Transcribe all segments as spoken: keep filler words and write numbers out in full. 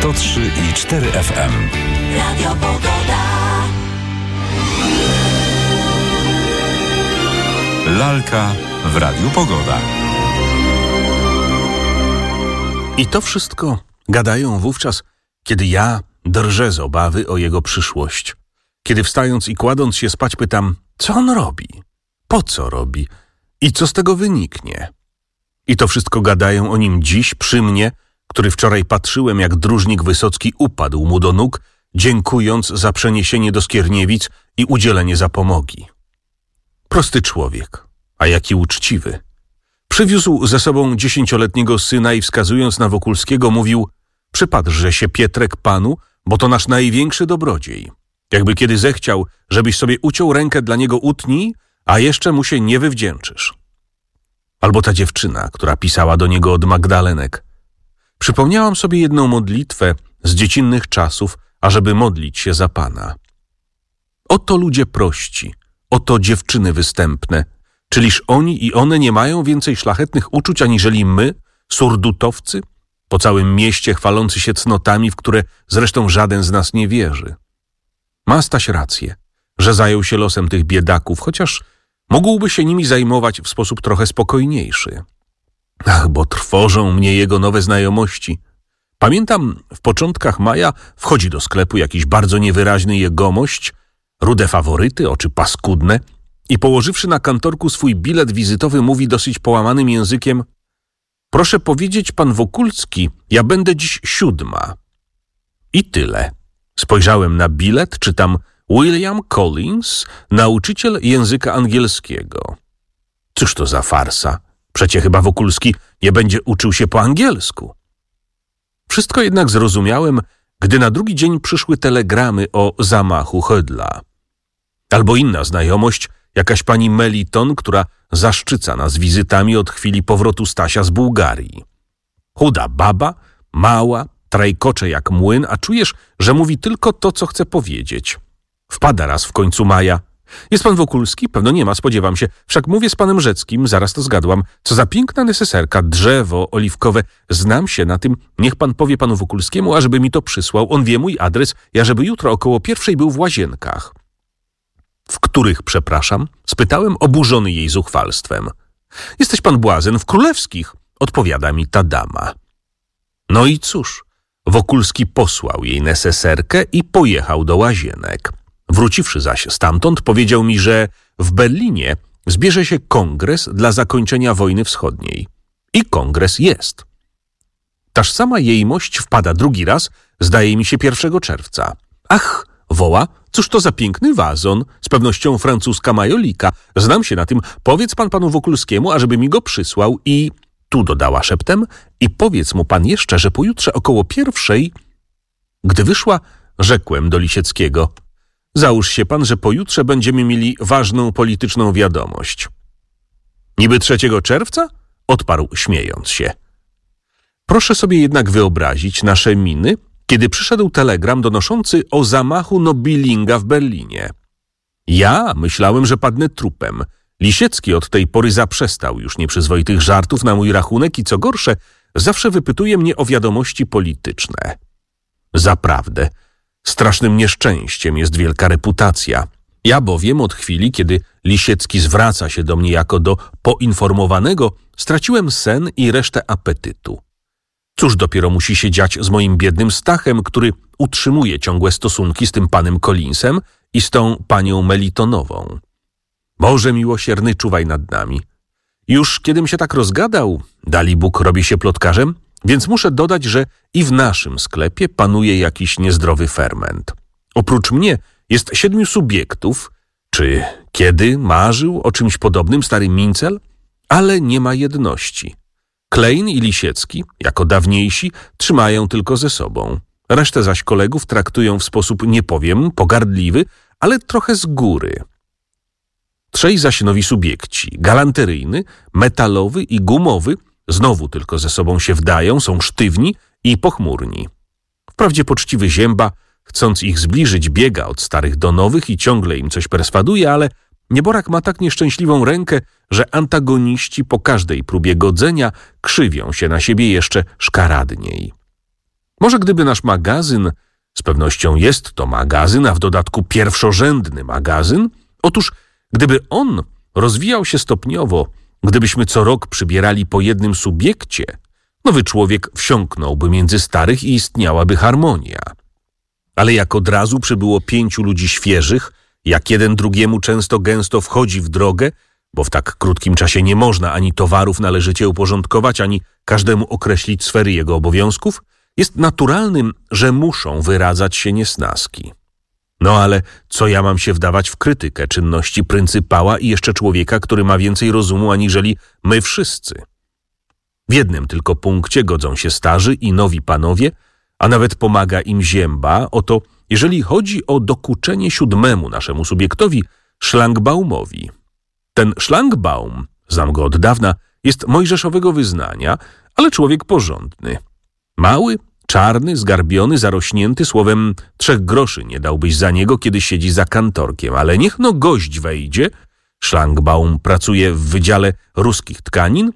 sto trzy i cztery F M. Radio Pogoda. Lalka w Radiu Pogoda. I to wszystko gadają wówczas, kiedy ja drżę z obawy o jego przyszłość. Kiedy wstając i kładąc się spać pytam, co on robi, po co robi i co z tego wyniknie. I to wszystko gadają o nim dziś przy mnie, który wczoraj patrzyłem, jak dróżnik Wysocki upadł mu do nóg, dziękując za przeniesienie do Skierniewic i udzielenie zapomogi. Prosty człowiek, a jaki uczciwy. Przywiózł ze sobą dziesięcioletniego syna i wskazując na Wokulskiego mówił: przypatrze się, Pietrek, panu, bo to nasz największy dobrodziej. Jakby kiedy zechciał, żebyś sobie uciął rękę dla niego, utnij, a jeszcze mu się nie wywdzięczysz. Albo ta dziewczyna, która pisała do niego od Magdalenek. Przypomniałam sobie jedną modlitwę z dziecinnych czasów, ażeby modlić się za Pana. Oto ludzie prości, oto dziewczyny występne, czyliż oni i one nie mają więcej szlachetnych uczuć aniżeli my, surdutowcy, po całym mieście chwalący się cnotami, w które zresztą żaden z nas nie wierzy. Ma Staś rację, że zajął się losem tych biedaków, chociaż mógłby się nimi zajmować w sposób trochę spokojniejszy. Ach, bo trwożą mnie jego nowe znajomości. Pamiętam, w początkach maja wchodzi do sklepu jakiś bardzo niewyraźny jegomość, rude faworyty, oczy paskudne i położywszy na kantorku swój bilet wizytowy mówi dosyć połamanym językiem: proszę powiedzieć, pan Wokulski, ja będę dziś siódma. I tyle. Spojrzałem na bilet, czytam William Collins, nauczyciel języka angielskiego. Cóż to za farsa? Przecie chyba Wokulski nie będzie uczył się po angielsku. Wszystko jednak zrozumiałem, gdy na drugi dzień przyszły telegramy o zamachu Hödla. Albo inna znajomość, jakaś pani Meliton, która zaszczyca nas wizytami od chwili powrotu Stasia z Bułgarii. Chuda baba, mała, trajkocze jak młyn, a czujesz, że mówi tylko to, co chce powiedzieć. Wpada raz w końcu maja. Jest pan Wokulski? Pewno nie ma, spodziewam się. Wszak mówię z panem Rzeckim, zaraz to zgadłam. Co za piękna neseserka, drzewo oliwkowe. Znam się na tym. Niech pan powie panu Wokulskiemu, ażeby mi to przysłał. On wie mój adres, ja żeby jutro około pierwszej był w Łazienkach. W których, przepraszam? Spytałem, oburzony jej zuchwalstwem. Jesteś pan błazen, w Królewskich, odpowiada mi ta dama. No i cóż, Wokulski posłał jej neseserkę i pojechał do Łazienek. Wróciwszy zaś stamtąd, powiedział mi, że w Berlinie zbierze się kongres dla zakończenia wojny wschodniej. I kongres jest. Taż sama jejmość wpada drugi raz, zdaje mi się pierwszego czerwca. Ach, woła, cóż to za piękny wazon, z pewnością francuska majolika. Znam się na tym, powiedz pan panu Wokulskiemu, ażeby mi go przysłał i... Tu dodała szeptem, i powiedz mu pan jeszcze, że pojutrze około pierwszej... Gdy wyszła, rzekłem do Lisieckiego: załóż się pan, że pojutrze będziemy mieli ważną polityczną wiadomość. Niby trzeciego czerwca? Odparł, śmiejąc się. Proszę sobie jednak wyobrazić nasze miny, kiedy przyszedł telegram donoszący o zamachu Nobilinga w Berlinie. Ja myślałem, że padnę trupem. Lisiecki od tej pory zaprzestał już nieprzyzwoitych żartów na mój rachunek i co gorsze, zawsze wypytuje mnie o wiadomości polityczne. Zaprawdę, strasznym nieszczęściem jest wielka reputacja. Ja bowiem od chwili, kiedy Lisiecki zwraca się do mnie jako do poinformowanego, straciłem sen i resztę apetytu. Cóż dopiero musi się dziać z moim biednym Stachem, który utrzymuje ciągłe stosunki z tym panem Collinsem i z tą panią Melitonową. Boże miłosierny, czuwaj nad nami. Już kiedym się tak rozgadał, dali Bóg, robię się plotkarzem, więc muszę dodać, że i w naszym sklepie panuje jakiś niezdrowy ferment. Oprócz mnie jest siedmiu subiektów, czy kiedy marzył o czymś podobnym stary Mincel, ale nie ma jedności. Klein i Lisiecki, jako dawniejsi, trzymają tylko ze sobą. Resztę zaś kolegów traktują w sposób, nie powiem, pogardliwy, ale trochę z góry. Trzej zaś nowi subiekci, galanteryjny, metalowy i gumowy, znowu tylko ze sobą się wdają, są sztywni i pochmurni. Wprawdzie poczciwy Zięba, chcąc ich zbliżyć, biega od starych do nowych i ciągle im coś perswaduje, ale nieborak ma tak nieszczęśliwą rękę, że antagoniści po każdej próbie godzenia krzywią się na siebie jeszcze szkaradniej. Może gdyby nasz magazyn, z pewnością jest to magazyn, a w dodatku pierwszorzędny magazyn, otóż gdyby on rozwijał się stopniowo, gdybyśmy co rok przybierali po jednym subiekcie, nowy człowiek wsiąknąłby między starych i istniałaby harmonia. Ale jak od razu przybyło pięciu ludzi świeżych, jak jeden drugiemu często gęsto wchodzi w drogę, bo w tak krótkim czasie nie można ani towarów należycie uporządkować, ani każdemu określić sfery jego obowiązków, jest naturalnym, że muszą wyradzać się niesnaski. No ale co ja mam się wdawać w krytykę czynności pryncypała i jeszcze człowieka, który ma więcej rozumu aniżeli my wszyscy? W jednym tylko punkcie godzą się starzy i nowi panowie, a nawet pomaga im Zięba, oto jeżeli chodzi o dokuczenie siódmemu naszemu subiektowi, szlangbaumowi. Ten szlangbaum, znam go od dawna, jest mojżeszowego wyznania, ale człowiek porządny. Mały, czarny, zgarbiony, zarośnięty, słowem trzech groszy nie dałbyś za niego, kiedy siedzi za kantorkiem, ale niech no gość wejdzie. Szlangbaum pracuje w Wydziale Ruskich Tkanin.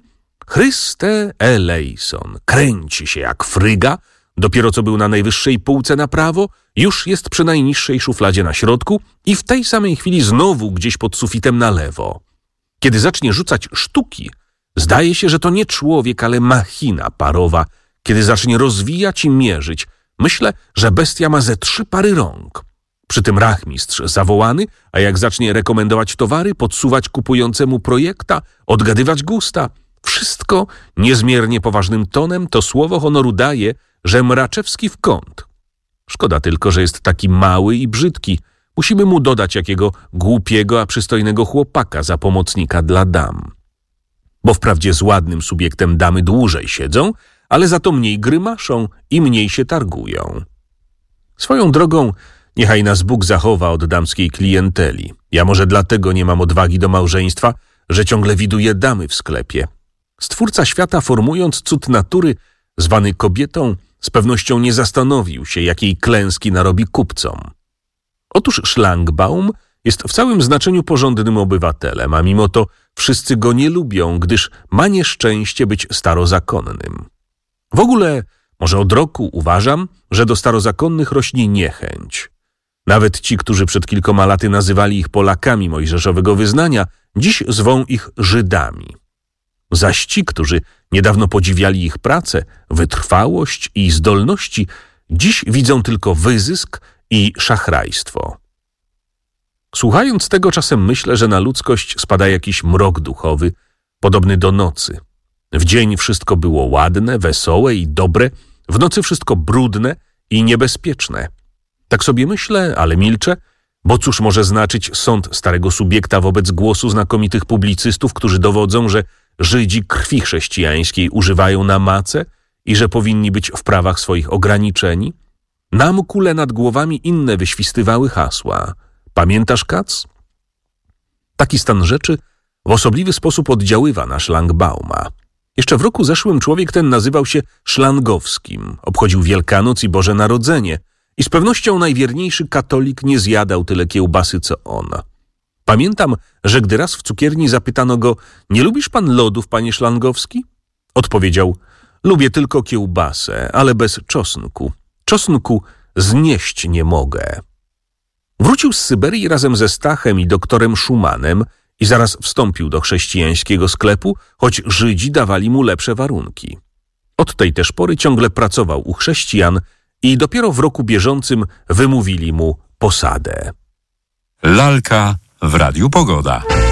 Chryste elejson, kręci się jak fryga, dopiero co był na najwyższej półce na prawo, już jest przy najniższej szufladzie na środku i w tej samej chwili znowu gdzieś pod sufitem na lewo. Kiedy zacznie rzucać sztuki, zdaje się, że to nie człowiek, ale machina parowa. Kiedy zacznie rozwijać i mierzyć, myślę, że bestia ma ze trzy pary rąk. Przy tym rachmistrz zawołany, a jak zacznie rekomendować towary, podsuwać kupującemu projekta, odgadywać gusta, wszystko niezmiernie poważnym tonem to słowo honoru daje, że Mraczewski w kąt. Szkoda tylko, że jest taki mały i brzydki. Musimy mu dodać jakiego głupiego, a przystojnego chłopaka za pomocnika dla dam. Bo wprawdzie z ładnym subiektem damy dłużej siedzą, ale za to mniej grymaszą i mniej się targują. Swoją drogą, niechaj nas Bóg zachowa od damskiej klienteli. Ja może dlatego nie mam odwagi do małżeństwa, że ciągle widuję damy w sklepie. Stwórca świata, formując cud natury, zwany kobietą, z pewnością nie zastanowił się, jakiej klęski narobi kupcom. Otóż szlangbaum jest w całym znaczeniu porządnym obywatelem, a mimo to wszyscy go nie lubią, gdyż ma nieszczęście być starozakonnym. W ogóle, może od roku uważam, że do starozakonnych rośnie niechęć. Nawet ci, którzy przed kilkoma laty nazywali ich Polakami mojżeszowego wyznania, dziś zwą ich Żydami. Zaś ci, którzy niedawno podziwiali ich pracę, wytrwałość i zdolności, dziś widzą tylko wyzysk i szachrajstwo. Słuchając tego, czasem myślę, że na ludzkość spada jakiś mrok duchowy, podobny do nocy. W dzień wszystko było ładne, wesołe i dobre, w nocy wszystko brudne i niebezpieczne. Tak sobie myślę, ale milczę, bo cóż może znaczyć sąd starego subiekta wobec głosu znakomitych publicystów, którzy dowodzą, że Żydzi krwi chrześcijańskiej używają na macę i że powinni być w prawach swoich ograniczeni? Nam kule nad głowami inne wyświstywały hasła. Pamiętasz, Kac? Taki stan rzeczy w osobliwy sposób oddziaływa na szlangbauma. Jeszcze w roku zeszłym człowiek ten nazywał się Szlangowskim, obchodził Wielkanoc i Boże Narodzenie i z pewnością najwierniejszy katolik nie zjadał tyle kiełbasy, co on. Pamiętam, że gdy raz w cukierni zapytano go: nie lubisz pan lodów, panie Szlangowski? Odpowiedział: lubię tylko kiełbasę, ale bez czosnku. Czosnku znieść nie mogę. Wrócił z Syberii razem ze Stachem i doktorem Szumanem i zaraz wstąpił do chrześcijańskiego sklepu, choć Żydzi dawali mu lepsze warunki. Od tej też pory ciągle pracował u chrześcijan i dopiero w roku bieżącym wymówili mu posadę. Lalka w Radiu Pogoda.